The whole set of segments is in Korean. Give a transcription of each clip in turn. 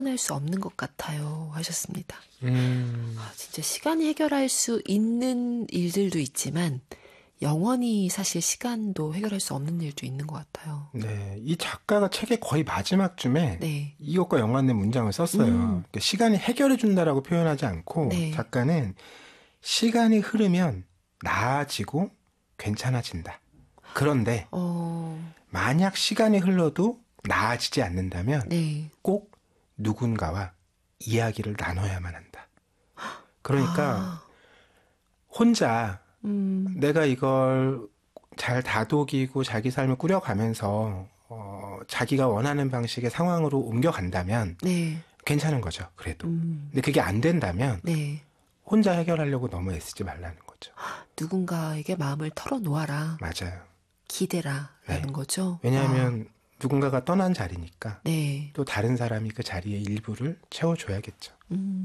할 수 없는 것 같아요. 하셨습니다. 진짜 시간이 해결할 수 있는 일들도 있지만 영원히 사실 시간도 해결할 수 없는 일도 있는 것 같아요. 네, 이 작가가 책의 거의 마지막쯤에 네. 이것과 연관된 문장을 썼어요. 그러니까 시간이 해결해 준다라고 표현하지 않고 네. 작가는 시간이 흐르면 나아지고 괜찮아진다. 그런데 만약 시간이 흘러도 나아지지 않는다면 네. 꼭 누군가와 이야기를 나눠야만 한다. 그러니까 혼자 내가 이걸 잘 다독이고 자기 삶을 꾸려가면서 자기가 원하는 방식의 상황으로 옮겨간다면 네. 괜찮은 거죠. 그래도. 근데 그게 안 된다면 네. 혼자 해결하려고 너무 애쓰지 말라는 거죠. 누군가에게 마음을 털어놓아라. 맞아요. 기대라. 라는 네. 거죠. 왜냐하면 누군가가 떠난 자리니까 네. 또 다른 사람이 그 자리의 일부를 채워줘야겠죠.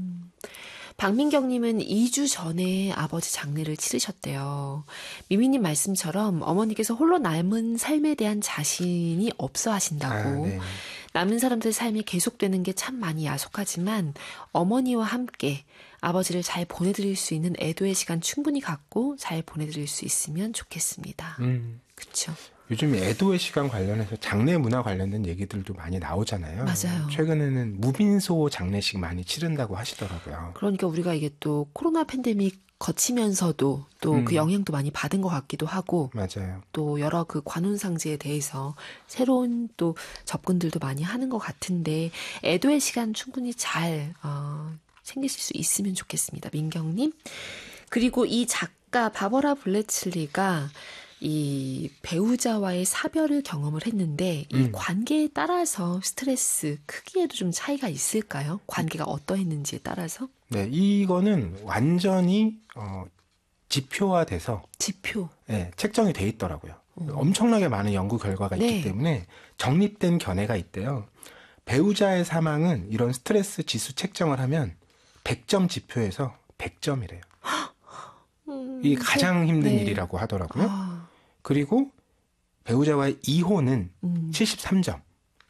박민경님은 2주 전에 아버지 장례를 치르셨대요. 미미님 말씀처럼 어머니께서 홀로 남은 삶에 대한 자신이 없어 하신다고. 네. 남은 사람들의 삶이 계속되는 게 참 많이 야속하지만 어머니와 함께 아버지를 잘 보내드릴 수 있는 애도의 시간 충분히 갖고 잘 보내드릴 수 있으면 좋겠습니다. 그렇죠. 요즘 애도의 시간 관련해서 장례 문화 관련된 얘기들도 많이 나오잖아요. 맞아요. 최근에는 무빈소 장례식 많이 치른다고 하시더라고요. 그러니까 우리가 이게 또 코로나 팬데믹 거치면서도 또 그 영향도 많이 받은 것 같기도 하고 맞아요. 또 여러 그 관혼상제에 대해서 새로운 또 접근들도 많이 하는 것 같은데 애도의 시간 충분히 잘 챙기실 수 있으면 좋겠습니다. 민경님. 그리고 이 작가 바버라 블레츠리가 이 배우자와의 사별을 경험을 했는데 이 관계에 따라서 스트레스 크기에도 좀 차이가 있을까요? 관계가 어떠했는지에 따라서? 네, 이거는 완전히 지표화돼서 지표. 네, 책정이 돼 있더라고요. 엄청나게 많은 연구 결과가 있기 네. 때문에 정립된 견해가 있대요. 배우자의 사망은 이런 스트레스 지수 책정을 하면 100점 지표에서 100점이래요. 이게 가장 힘든 네. 일이라고 하더라고요. 그리고 배우자와의 이혼은 73점.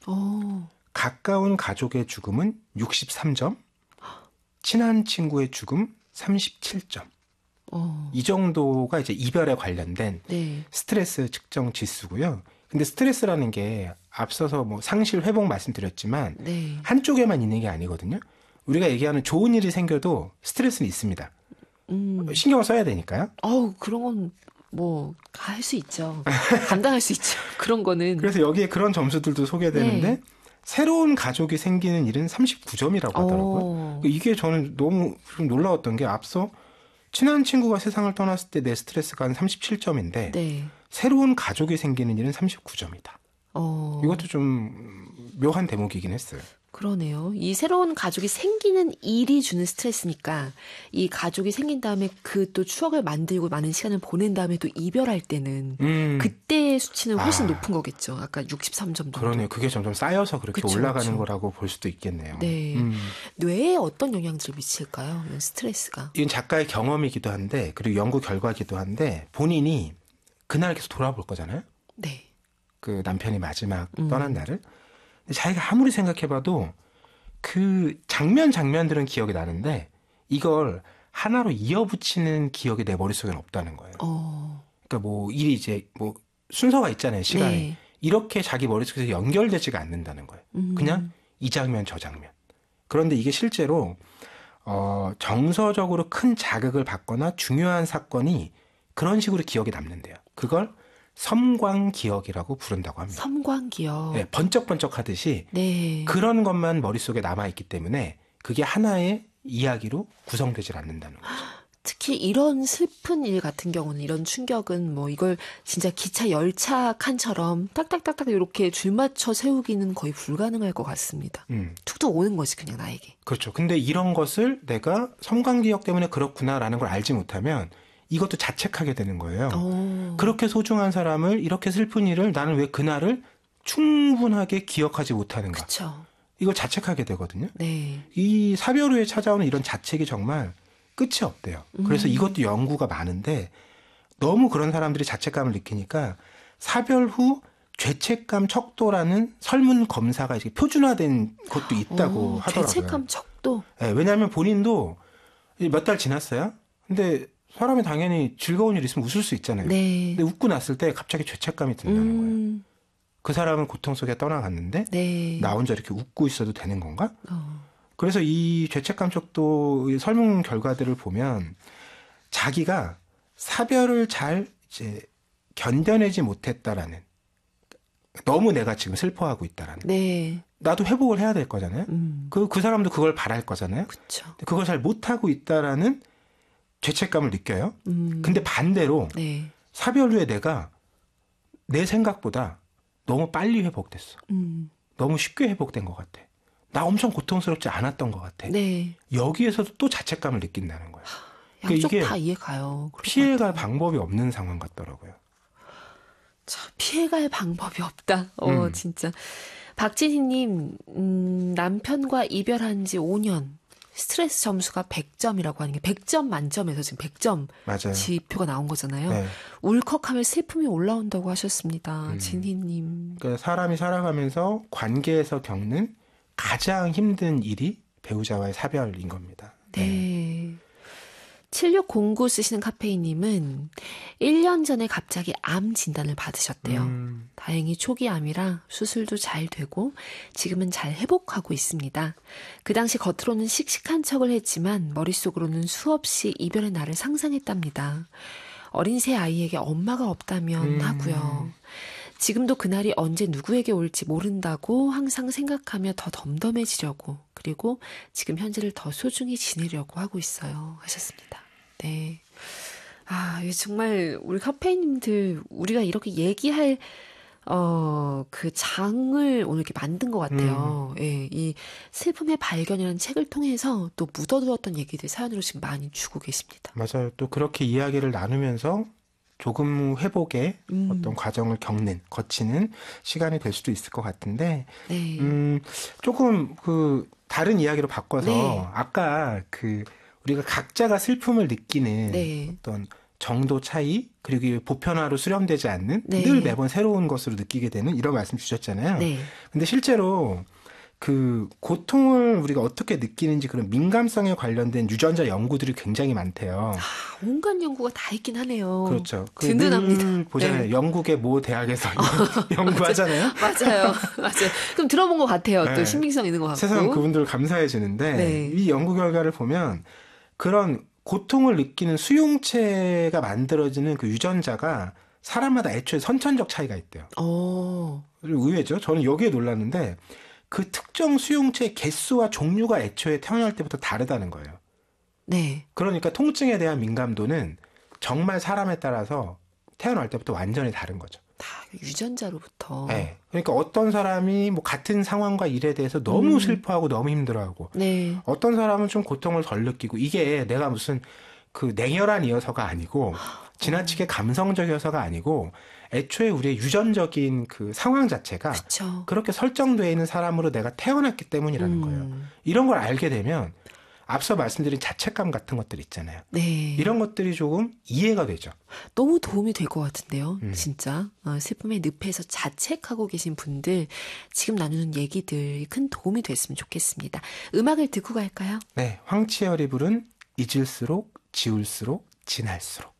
가까운 가족의 죽음은 63점. 친한 친구의 죽음 37점. 이 정도가 이제 이별에 관련된 네. 스트레스 측정 지수고요. 근데 스트레스라는 게 앞서서 뭐 상실 회복 말씀드렸지만 네. 한쪽에만 있는 게 아니거든요. 우리가 얘기하는 좋은 일이 생겨도 스트레스는 있습니다. 신경을 써야 되니까요. 그런 건 뭐 할 수 있죠. 감당할 수 있죠. 그런 거는. 그래서 여기에 그런 점수들도 소개되는데 네. 새로운 가족이 생기는 일은 39점이라고 하더라고요. 이게 저는 너무 좀 놀라웠던 게 앞서 친한 친구가 세상을 떠났을 때 내 스트레스가 한 37점인데 네. 새로운 가족이 생기는 일은 39점이다. 이것도 좀 묘한 대목이긴 했어요. 그러네요. 이 새로운 가족이 생기는 일이 주는 스트레스니까 이 가족이 생긴 다음에 그 또 추억을 만들고 많은 시간을 보낸 다음에 또 이별할 때는 그때의 수치는 훨씬 높은 거겠죠. 아까 63점 정도. 그러네요. 그게 점점 쌓여서 그렇게 그쵸, 올라가는 그쵸. 거라고 볼 수도 있겠네요. 네. 뇌에 어떤 영향들을 미칠까요? 이런 스트레스가. 이건 작가의 경험이기도 한데 그리고 연구 결과이기도 한데 본인이 그날 계속 돌아볼 거잖아요. 네. 그 남편이 마지막 떠난 날을. 근데 자기가 아무리 생각해봐도 그 장면들은 기억이 나는데 이걸 하나로 이어붙이는 기억이 내 머릿속에는 없다는 거예요. 그러니까 뭐 일이 이제 뭐 순서가 있잖아요. 시간에. 네. 이렇게 자기 머릿속에서 연결되지가 않는다는 거예요. 그냥 이 장면 저 장면. 그런데 이게 실제로 정서적으로 큰 자극을 받거나 중요한 사건이 그런 식으로 기억에 남는데요. 그걸 섬광기억이라고 부른다고 합니다. 섬광기억. 네, 번쩍번쩍 하듯이 네. 그런 것만 머릿속에 남아있기 때문에 그게 하나의 이야기로 구성되질 않는다는 거죠. 특히 이런 슬픈 일 같은 경우는 이런 충격은 뭐 이걸 진짜 기차 열차 칸처럼 딱딱딱딱 이렇게 줄 맞춰 세우기는 거의 불가능할 것 같습니다. 툭툭 오는 것이 그냥 나에게. 그렇죠. 근데 이런 것을 내가 섬광기억 때문에 그렇구나라는 걸 알지 못하면 이것도 자책하게 되는 거예요. 그렇게 소중한 사람을 이렇게 슬픈 일을 나는 왜 그날을 충분하게 기억하지 못하는가. 그렇죠. 이걸 자책하게 되거든요. 네. 이 사별 후에 찾아오는 이런 자책이 정말 끝이 없대요. 그래서 이것도 연구가 많은데 너무 그런 사람들이 자책감을 느끼니까 사별 후 죄책감 척도라는 설문 검사가 이제 표준화된 것도 있다고 하더라고요. 죄책감 척도. 네, 왜냐하면 본인도 몇 달 지났어요. 근데 사람이 당연히 즐거운 일 있으면 웃을 수 있잖아요. 네. 근데 웃고 났을 때 갑자기 죄책감이 든다는 거예요. 그 사람은 고통 속에 떠나갔는데 네. 나 혼자 이렇게 웃고 있어도 되는 건가? 그래서 이 죄책감 척도 설문 결과들을 보면 자기가 사별을 잘 이제 견뎌내지 못했다라는, 너무 내가 지금 슬퍼하고 있다라는. 네. 나도 회복을 해야 될 거잖아요. 그 사람도 그걸 바랄 거잖아요. 그렇죠. 그걸 잘 못하고 있다라는 죄책감을 느껴요. 근데 반대로 네. 사별 후에 내가 내 생각보다 너무 빨리 회복됐어. 너무 쉽게 회복된 것 같아. 나 엄청 고통스럽지 않았던 것 같아. 네. 여기에서도 또 자책감을 느낀다는 거예요. 양쪽 이게 다 이해가요. 피해갈 방법이 없는 상황 같더라고요. 참, 피해갈 방법이 없다. 진짜. 박진희님, 남편과 이별한 지 5년. 스트레스 점수가 100점이라고 하는 게 100점 만점에서 지금 100점 맞아요. 지표가 나온 거잖아요. 네. 울컥하면 슬픔이 올라온다고 하셨습니다. 진희님. 그러니까 사람이 살아가면서 관계에서 겪는 가장 힘든 일이 배우자와의 사별인 겁니다. 네. 7609 쓰시는 카페인님은 1년 전에 갑자기 암 진단을 받으셨대요. 다행히 초기 암이라 수술도 잘 되고 지금은 잘 회복하고 있습니다. 그 당시 겉으로는 씩씩한 척을 했지만 머릿속으로는 수없이 이별의 날을 상상했답니다. 어린 새 아이에게 엄마가 없다면 하고요. 지금도 그날이 언제 누구에게 올지 모른다고 항상 생각하며 더 덤덤해지려고, 그리고 지금 현재를 더 소중히 지내려고 하고 있어요. 하셨습니다. 네. 이게 정말 우리 카페인님들 우리가 이렇게 얘기할 그 장을 오늘 이렇게 만든 것 같아요. 예, 이 슬픔의 발견이라는 책을 통해서 또 묻어두었던 얘기들 사연으로 지금 많이 주고 계십니다. 맞아요. 또 그렇게 이야기를 나누면서 조금 회복의 어떤 과정을 거치는 시간이 될 수도 있을 것 같은데, 네. 조금 다른 이야기로 바꿔서 네. 아까 우리가 각자가 슬픔을 느끼는 네. 어떤 정도 차이, 그리고 이게 보편화로 수렴되지 않는, 네. 늘 매번 새로운 것으로 느끼게 되는 이런 말씀 주셨잖아요. 네. 근데 실제로 고통을 우리가 어떻게 느끼는지 그런 민감성에 관련된 유전자 연구들이 굉장히 많대요. 온갖 연구가 다 있긴 하네요. 그렇죠. 든든합니다. 늘 보잖아요. 네. 영국의 모 대학에서 연구하잖아요. 맞아요. 맞아요. 그럼 들어본 것 같아요. 네. 또 신빙성 있는 것 같고. 세상 그분들 감사해지는데, 네. 이 연구 결과를 보면 그런 고통을 느끼는 수용체가 만들어지는 그 유전자가 사람마다 애초에 선천적 차이가 있대요. 좀 의외죠. 저는 여기에 놀랐는데 그 특정 수용체의 개수와 종류가 애초에 태어날 때부터 다르다는 거예요. 네. 그러니까 통증에 대한 민감도는 정말 사람에 따라서 태어날 때부터 완전히 다른 거죠. 다 유전자로부터. 네. 그러니까 어떤 사람이 뭐 같은 상황과 일에 대해서 너무 슬퍼하고 너무 힘들어하고, 네. 어떤 사람은 좀 고통을 덜 느끼고, 이게 내가 무슨 냉혈한이어서가 아니고 지나치게 감성적이어서가 아니고 애초에 우리의 유전적인 그 상황 자체가 그쵸. 그렇게 설정되어 있는 사람으로 내가 태어났기 때문이라는 거예요. 이런 걸 알게 되면 앞서 말씀드린 자책감 같은 것들 있잖아요. 네. 이런 것들이 조금 이해가 되죠. 너무 도움이 될 것 같은데요. 진짜. 슬픔의 늪에서 자책하고 계신 분들 지금 나누는 얘기들이 큰 도움이 됐으면 좋겠습니다. 음악을 듣고 갈까요? 네, 황치열이 부른 잊을수록 지울수록 지날수록.